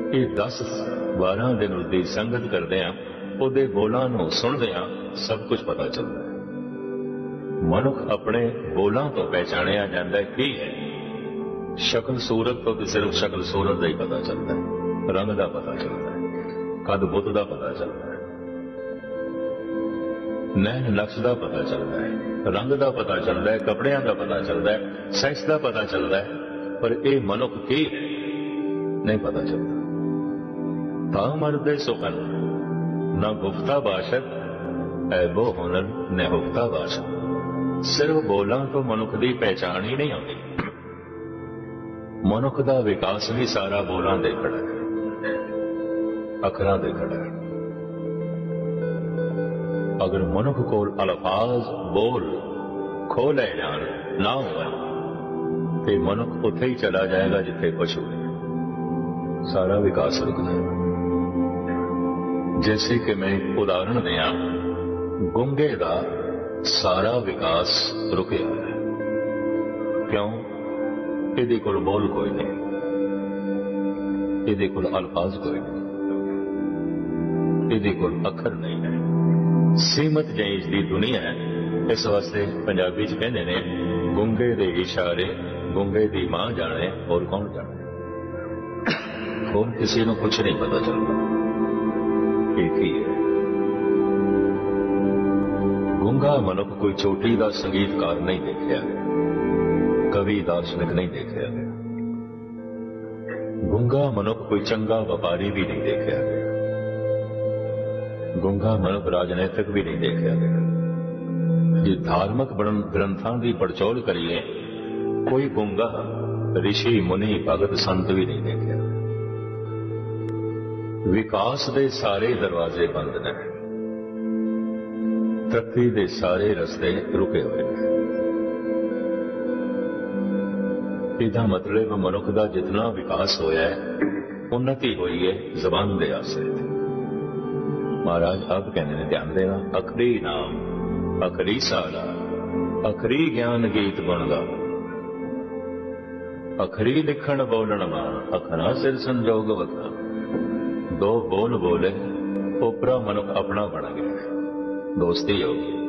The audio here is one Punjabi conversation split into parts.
ਇਹ 10-12 ਦਿਨ ਉਸਦੀ ਸੰਗਤ ਕਰਦੇ ਆ, ਉਹਦੇ ਬੋਲਾਂ ਨੂੰ ਸੁਣਦੇ ਆ, ਸਭ ਕੁਝ ਪਤਾ ਚੱਲਦਾ ਹੈ। ਮਨੁੱਖ ਆਪਣੇ ਬੋਲਾਂ ਤੋਂ ਪਹਿਚਾਣਿਆ ਜਾਂਦਾ ਕੀ ਹੈ। ਸ਼ਕਲ ਸੂਰਤ ਤੋਂ ਸਿਰਫ ਸ਼ਕਲ ਸੂਰਤ ਦਾ ਹੀ ਪਤਾ ਚੱਲਦਾ ਹੈ, ਰੰਗ ਦਾ ਪਤਾ ਚੱਲਦਾ ਹੈ, ਕੱਦ ਬੁੱਧ ਦਾ ਪਤਾ ਚੱਲਦਾ ਹੈ, ਨੈਣ ਨਕਸ਼ ਦਾ ਪਤਾ ਚੱਲਦਾ ਹੈ, ਰੰਗ ਦਾ ਪਤਾ ਚੱਲਦਾ ਹੈ, ਕੱਪੜਿਆਂ ਦਾ ਪਤਾ ਚੱਲਦਾ ਹੈ, ਸੈਕਸ ਦਾ ਪਤਾ ਚੱਲਦਾ ਹੈ, ਪਰ ਇਹ ਮਨੁੱਖ ਕੀ ਹੈ ਨਹੀਂ ਪਤਾ ਚੱਲਦਾ। ਤਾਂ ਮਰਦੇ ਸੁਖਨ ਨਾ ਗੁਫਤਾ ਬਾਸ਼ਤ ਐਬੋ ਹੁਨਰ ਨਹੁਫਤਾ ਬਾਸ਼ਤ। ਸਿਰਫ ਬੋਲਾਂ ਤੋਂ ਮਨੁੱਖ ਦੀ ਪਹਿਚਾਣ ਹੀ ਨਹੀਂ ਆਉਂਦੀ। ਮਨੁੱਖ ਦਾ ਵਿਕਾਸ ਵੀ ਸਾਰਾ ਬੋਲਾਂ ਦੇ ਖੜਾ ਹੈ, ਅੱਖਰਾਂ ਦੇ ਖੜਾ ਹੈ। ਅਗਰ ਮਨੁੱਖ ਕੋਲ ਅਲਫਾਜ਼ ਬੋਲ ਖੋ ਲੈ ਜਾਣ ਨਾ ਹੋਣ ਤੇ ਮਨੁੱਖ ਉੱਥੇ ਹੀ ਚਲਾ ਜਾਏਗਾ ਜਿੱਥੇ ਕੁਛ ਹੋਵੇ, ਸਾਰਾ ਵਿਕਾਸ ਰੁਕ ਜਾਏਗਾ। जैसे कि मैं एक उदाहरण दिया, गुंगे का सारा विकास रुकिया है। क्यों? ਇਹਦੇ ਕੋਲ ਬੋਲ ਕੋਈ ਨਹੀਂ, ਇਹਦੇ ਕੋਲ ਅਲਫਾਜ਼ ਕੋਈ ਨਹੀਂ, ਇਹਦੇ ਕੋਲ ਅੱਖਰ ਨਹੀਂ ਹੈ, ਸੀਮਤ ਜਿਹੀ ਦੀ ਦੁਨੀਆ ਹੈ। ਇਸ ਵਾਸਤੇ ਪੰਜਾਬੀ ਚ ਕਹਿੰਦੇ ਨੇ ਗੁੰਗੇ ਦੇ ਇਸ਼ਾਰੇ ਗੁੰਗੇ ਦੀ ਮਾਂ ਜਾਣੇ, ਹੋਰ ਕੌਣ ਜਾਣੇ। ਹੋਰ ਕਿਸੇ ਨੂੰ ਕੁਛ ਨਹੀਂ ਪਤਾ ਚੱਲਦਾ। ਇੱਕ ਹੀ ਹੈ ਗੁੰਗਾ ਮਨੁੱਖ। ਕੋਈ ਚੋਟੀ ਦਾ ਸੰਗੀਤਕਾਰ ਨਹੀਂ ਦੇਖਿਆ ਗਿਆ, ਕਵੀ ਦਾਰਸ਼ਨਿਕ ਨਹੀਂ ਦੇਖਿਆ ਗਿਆ। ਗੁੰਗਾ ਮਨੁੱਖ ਕੋਈ ਚੰਗਾ ਵਪਾਰੀ ਵੀ ਨਹੀਂ ਦੇਖਿਆ ਗਿਆ। ਗੁੰਗਾ ਮਨੁੱਖ ਰਾਜਨੀਤਿਕ ਵੀ ਨਹੀਂ ਦੇਖਿਆ ਗਿਆ। ਜੇ ਧਾਰਮਿਕ ਗ੍ਰੰਥਾਂ ਦੀ ਪੜਚੋਲ ਕਰੀਏ, ਕੋਈ ਗੁੰਗਾ ਰਿਸ਼ੀ ਮੁਨੀ ਭਗਤ ਸੰਤ ਵੀ ਨਹੀਂ ਦੇਖਿਆ। ਵਿਕਾਸ ਦੇ ਸਾਰੇ ਦਰਵਾਜ਼ੇ ਬੰਦ ਨੇ, ਤਰੱਕੀ ਦੇ ਸਾਰੇ ਰਸਤੇ ਰੁਕੇ ਹੋਏ ਨੇ। ਇਹਦਾ ਮਤਲਬ ਮਨੁੱਖ ਦਾ ਜਿਤਨਾ ਵਿਕਾਸ ਹੋਇਆ ਹੈ, ਉન્નਤੀ ਹੋਈ ਹੈ ਜ਼ਬਾਨ ਦੇ ਆਸਰੇ ਤੇ। ਮਹਾਰਾਜ ਆਪ ਕਹਿੰਦੇ ਨੇ, ਧਿਆਨ ਦੇਣਾ, ਅਖਰੀ ਨਾਮ ਅਖਰੀ ਸਾਲਾ ਅਖਰੀ ਗਿਆਨ ਗੀਤ ਗੁਣ ਗਾ। ਅਖਰੀ ਲਿਖਣ ਬੋਲਣ ਮਾਂ ਅਖਰਾ ਸਿਰ ਸੰਜੋਗ ਵਖਾ। ਦੋ ਬੋਲ ਬੋਲੇ ਓਪਰਾ ਮਨੁੱਖ ਆਪਣਾ ਬਣ ਗਿਆ। ਦੋਸਤੀ ਹੋ ਗਈ,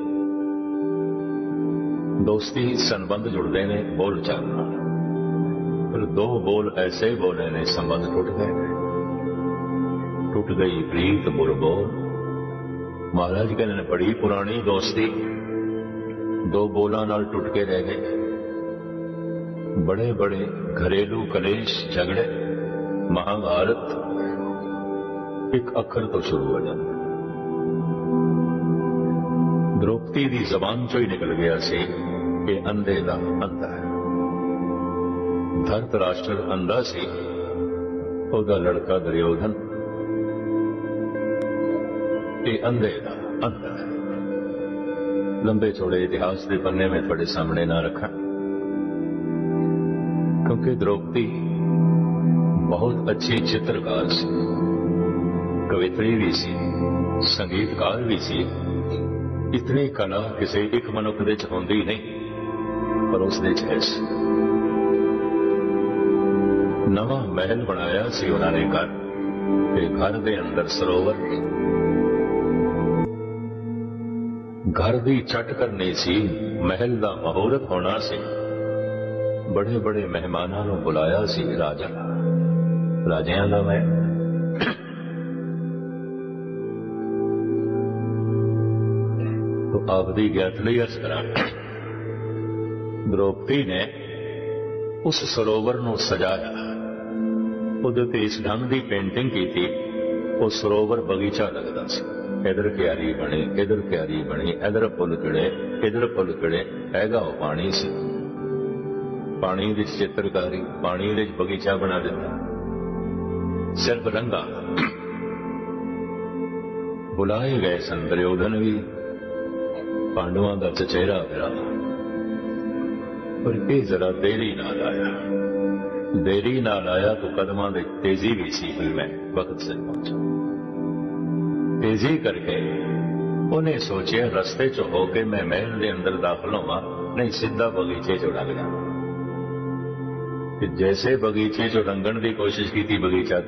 ਦੋਸਤੀ ਸੰਬੰਧ ਜੁੜਦੇ ਨੇ ਬੋਲ ਚਾਲ ਨਾਲ। ਫਿਰ ਦੋ ਬੋਲ ਐਸੇ ਬੋਲੇ ਨੇ, ਸੰਬੰਧ ਟੁੱਟ ਗਏ ਨੇ। ਟੁੱਟ ਗਈ ਪ੍ਰੀਤ ਬੋਲ ਬੋਲ। ਮਹਾਰਾਜ ਕਹਿੰਦੇ ਨੇ ਬੜੀ ਪੁਰਾਣੀ ਦੋਸਤੀ ਦੋ ਬੋਲਾਂ ਨਾਲ ਟੁੱਟ ਕੇ ਰਹਿ ਗਈ। ਬੜੇ ਬੜੇ ਘਰੇਲੂ ਕਲੇਸ਼ ਝਗੜੇ ਮਹਾਭਾਰਤ ਇੱਕ ਅੱਖਰ ਤੋਂ ਸ਼ੁਰੂ ਹੋ ਜਾਂਦਾ। द्रौपदी ਦੀ ਜ਼ਬਾਨ ਚੋਂ ਹੀ ਨਿਕਲ ਗਿਆ ਸੀ ਕਿ ਅੰਧੇ ਦਾ ਅੰਧਾ ਹੈ। ਧਰਤਰਾਸ਼ਟਰ ਅੰਧਾ ਸੀ, ਉਹਦਾ ਲੜਕਾ ਦੁਰਯੋਧਨ ਇਹ ਅੰਧੇ ਦਾ ਅੰਧਾ ਹੈ। ਲੰਬੇ ਚੌੜੇ ਇਤਿਹਾਸ ਦੇ ਪੰਨੇ ਮੈਂ ਤੁਹਾਡੇ ਸਾਹਮਣੇ ਨਾ ਰੱਖਾਂ, ਕਿਉਂਕਿ द्रौपदी ਬਹੁਤ ਅੱਛੀ ਚਿੱਤਰਕਾਰ ਸੀ, ਕਵਿਤਰੀ ਵੀ ਸੀ, ਸੰਗੀਤਕਾਰ ਵੀ ਸੀ। ਇਤਨੀ ਕਲਾ ਕਿਸੇ ਇੱਕ ਮਨੁੱਖ ਦੇ ਚ ਹੁੰਦੀ ਨਹੀਂ, ਪਰ ਉਸ ਦੇ ਚ ਹੈ। ਨਵਾਂ ਮਹਿਲ ਬਣਾਇਆ ਸੀ ਉਹਨਾਂ ਨੇ ਘਰ, ਤੇ ਘਰ ਦੇ ਅੰਦਰ ਸਰੋਵਰ, ਘਰ ਦੀ ਛੱਟ ਕਰਨੀ ਸੀ, ਮਹਿਲ ਦਾ ਮਹੂਰਤ ਹੋਣਾ ਸੀ। ਬੜੇ ਬੜੇ ਮਹਿਮਾਨਾਂ ਨੂੰ ਬੁਲਾਇਆ ਸੀ ਰਾਜਾ, ਰਾਜਿਆਂ ਦਾ ਮਹਿਲ। ਆਪਦੀ ਗਿਆਤ ਲਈ ਅਰਜ਼ ਕਰਾਂ, द्रौपदी ਨੇ ਉਸ ਸਰੋਵਰ ਨੂੰ ਸਜਾਇਆ, ਉਹਦੇ ਤੇ ਇਸ ਢੰਗ ਦੀ ਪੇਂਟਿੰਗ ਕੀਤੀ, ਉਹ ਸਰੋਵਰ ਬਗੀਚਾ ਲੱਗਦਾ ਸੀ। ਇਧਰ ਕਿਆਰੀ ਬਣੀ, ਇਧਰ ਕਿਆਰੀ ਬਣੀ, ਇਧਰ ਫੁੱਲ ਖਿੜੇ, ਇਧਰ ਫੁੱਲ ਖਿੜੇ, ਹੈਗਾ ਉਹ ਪਾਣੀ ਸੀ। ਪਾਣੀ ਵਿੱਚ ਚਿੱਤਰਕਾਰੀ, ਪਾਣੀ ਵਿੱਚ ਬਗੀਚਾ ਬਣਾ ਦਿੱਤਾ, ਸਿਰਫ ਰੰਗਾ। ਬੁਲਾਏ ਗਏ ਸਨ ਦੁਰਯੋਧਨ ਵੀ, ਪਾਂਡਵਾਂ ਦਾ ਚਚੇਰਾ ਭਰਾ, ਪਰ ਇਹ ਜ਼ਰਾ ਦੇਰੀ ਨਾਲ ਆਇਆ। ਦੇਰੀ ਨਾਲ ਆਇਆ ਤਾਂ ਕਦਮਾਂ ਦੀ ਤੇਜ਼ੀ ਵੀ ਸੀ, ਮੈਂ ਵਕਤ ਸਿਰ ਪਹੁੰਚਾ। ਤੇਜ਼ੀ ਕਰਕੇ ਉਹਨੇ ਸੋਚਿਆ ਰਸਤੇ 'ਚ ਹੋ ਕੇ ਮੈਂ ਮਹਿਲ ਦੇ ਅੰਦਰ ਦਾਖਲ ਹੋਵਾਂ, ਨਹੀਂ ਸਿੱਧਾ ਬਗੀਚੇ 'ਚ ਲੰਘ ਜਾ। ਜੈਸੇ ਬਗੀਚੇ 'ਚ ਲੰਘਣ ਦੀ ਕੋਸ਼ਿਸ਼ ਕੀਤੀ, ਬਗੀਚਾ